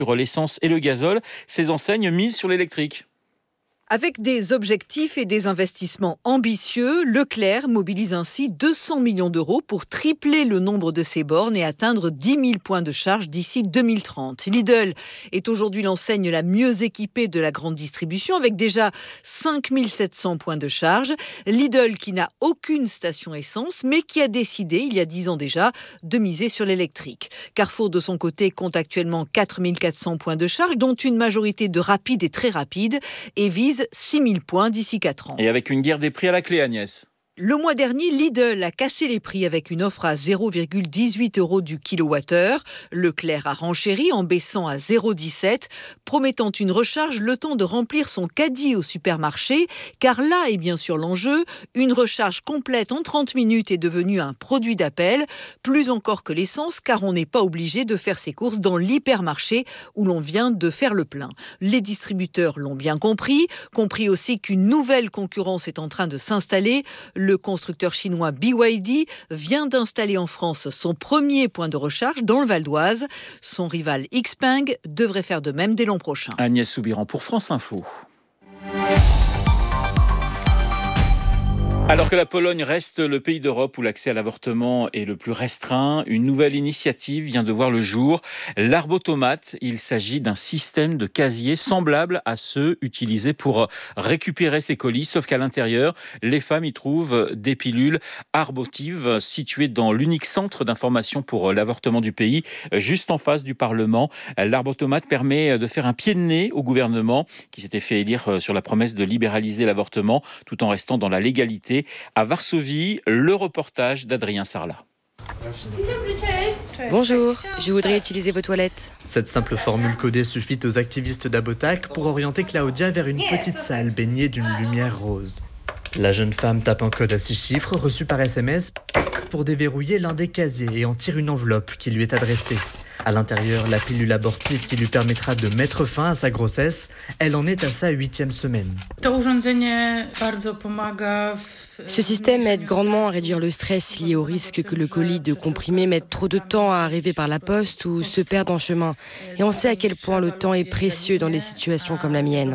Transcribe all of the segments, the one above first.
sur l'essence et le gazole. Ces enseignes misent sur l'électrique. Avec des objectifs et des investissements ambitieux, Leclerc mobilise ainsi 200 millions d'euros pour tripler le nombre de ses bornes et atteindre 10 000 points de charge d'ici 2030. Lidl est aujourd'hui l'enseigne la mieux équipée de la grande distribution avec déjà 5 700 points de charge. Lidl qui n'a aucune station essence mais qui a décidé, il y a 10 ans déjà, de miser sur l'électrique. Carrefour de son côté compte actuellement 4 400 points de charge dont une majorité de rapides et très rapides et vise 6 000 points d'ici 4 ans. Et avec une guerre des prix à la clé, Agnès. Le mois dernier, Lidl a cassé les prix avec une offre à 0,18 € du kilowattheure. Leclerc a renchéri en baissant à 0,17, promettant une recharge le temps de remplir son caddie au supermarché. Car là est bien sûr l'enjeu, une recharge complète en 30 minutes est devenue un produit d'appel, plus encore que l'essence car on n'est pas obligé de faire ses courses dans l'hypermarché où l'on vient de faire le plein. Les distributeurs l'ont bien compris aussi qu'une nouvelle concurrence est en train de s'installer. Le constructeur chinois BYD vient d'installer en France son premier point de recharge dans le Val d'Oise. Son rival Xpeng devrait faire de même dès l'an prochain. Agnès Soubiran pour France Info. Alors que la Pologne reste le pays d'Europe où l'accès à l'avortement est le plus restreint, une nouvelle initiative vient de voir le jour. L'arbotomate, il s'agit d'un système de casier semblable à ceux utilisés pour récupérer ces colis, sauf qu'à l'intérieur, les femmes y trouvent des pilules arbotives situées dans l'unique centre d'information pour l'avortement du pays, juste en face du Parlement. L'arbotomate permet de faire un pied de nez au gouvernement qui s'était fait élire sur la promesse de libéraliser l'avortement tout en restant dans la légalité. À Varsovie, le reportage d'Adrien Sarlat. Bonjour, je voudrais utiliser vos toilettes. Cette simple formule codée suffit aux activistes d'Abotac pour orienter Claudia vers une petite salle baignée d'une lumière rose. La jeune femme tape un code à 6 chiffres reçu par SMS pour déverrouiller l'un des casiers et en tire une enveloppe qui lui est adressée. À l'intérieur, la pilule abortive qui lui permettra de mettre fin à sa grossesse. Elle en est à sa 8e semaine. Ce système aide grandement à réduire le stress lié au risque que le colis de comprimés mette trop de temps à arriver par la poste ou se perde en chemin. Et on sait à quel point le temps est précieux dans des situations comme la mienne.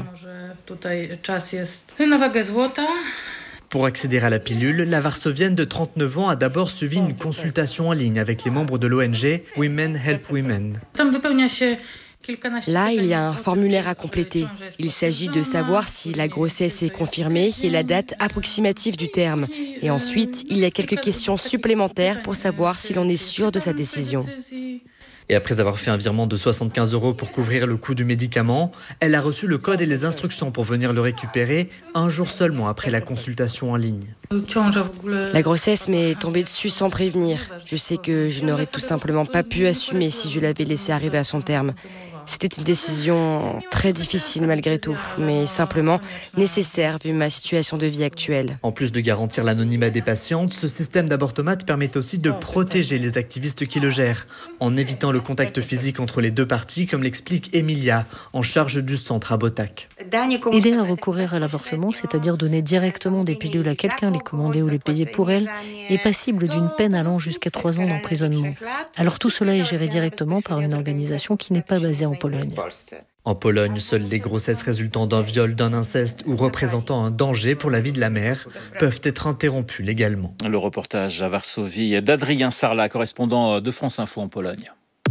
Pour accéder à la pilule, la Varsovienne de 39 ans a d'abord suivi une consultation en ligne avec les membres de l'ONG Women Help Women. Là, il y a un formulaire à compléter. Il s'agit de savoir si la grossesse est confirmée et la date approximative du terme. Et ensuite, il y a quelques questions supplémentaires pour savoir si l'on est sûr de sa décision. Et après avoir fait un virement de 75 € pour couvrir le coût du médicament, elle a reçu le code et les instructions pour venir le récupérer un jour seulement après la consultation en ligne. La grossesse m'est tombée dessus sans prévenir. Je sais que je n'aurais tout simplement pas pu assumer si je l'avais laissé arriver à son terme. C'était une décision très difficile malgré tout, mais simplement nécessaire vu ma situation de vie actuelle. En plus de garantir l'anonymat des patientes, ce système d'abortomate permet aussi de protéger les activistes qui le gèrent, en évitant le contact physique entre les deux parties, comme l'explique Emilia, en charge du centre à Botac. Aider à recourir à l'avortement, c'est-à-dire donner directement des pilules à quelqu'un, les commander ou les payer pour elle, est passible d'une peine allant jusqu'à 3 ans d'emprisonnement. Alors tout cela est géré directement par une organisation qui n'est pas basée en Pologne. En Pologne, seules les grossesses résultant d'un viol, d'un inceste ou représentant un danger pour la vie de la mère peuvent être interrompues légalement. Le reportage à Varsovie d'Adrien Sarlat, correspondant de France Info en Pologne.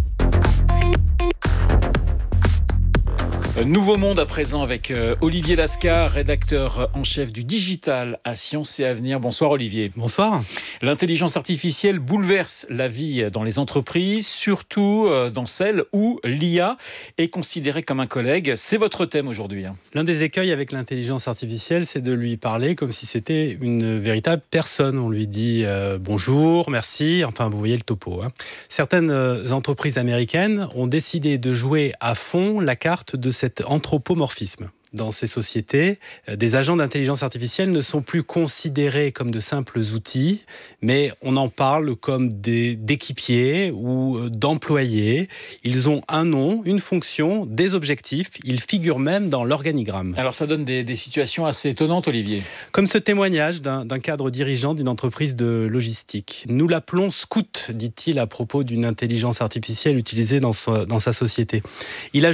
Nouveau monde à présent avec Olivier Lascar, rédacteur en chef du digital à Sciences et Avenir. Bonsoir Olivier. Bonsoir. L'intelligence artificielle bouleverse la vie dans les entreprises, surtout dans celles où l'IA est considérée comme un collègue. C'est votre thème aujourd'hui. L'un des écueils avec l'intelligence artificielle, c'est de lui parler comme si c'était une véritable personne. On lui dit bonjour, merci, enfin vous voyez le topo. Certaines entreprises américaines ont décidé de jouer à fond la carte de cet anthropomorphisme. dans ces sociétés. Des agents d'intelligence artificielle ne sont plus considérés comme de simples outils, mais on en parle comme d'équipiers ou d'employés. Ils ont un nom, une fonction, des objectifs. Ils figurent même dans l'organigramme. Alors ça donne des situations assez étonnantes, Olivier. Comme ce témoignage d'un cadre dirigeant d'une entreprise de logistique. Nous l'appelons Scout, dit-il à propos d'une intelligence artificielle utilisée dans sa société. Il a